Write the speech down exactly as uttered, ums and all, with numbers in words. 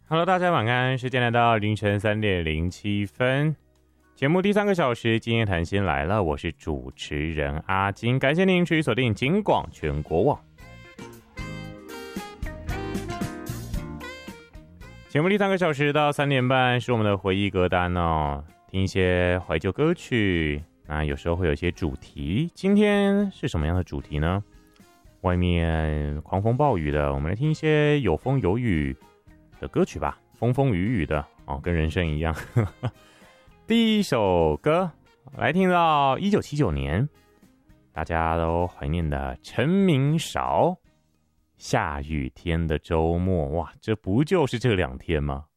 Hello， 大家晚安，时间来到凌晨三点零七分，节目第三个小时，今夜谈心来了，我是主持人阿金，感谢您持续锁定警广全国网。节目第三个小时到三点半是我们的回忆歌单哦，听一些怀旧歌曲，那有时候会有一些主题，今天是什么样的主题呢？外面狂风暴雨的，我们来听一些有风有雨的歌曲吧，风风雨雨的哦，跟人生一样。第一首歌来听到一九七九年，大家都怀念的陈明韶，下雨天的周末，哇，这不就是这两天吗？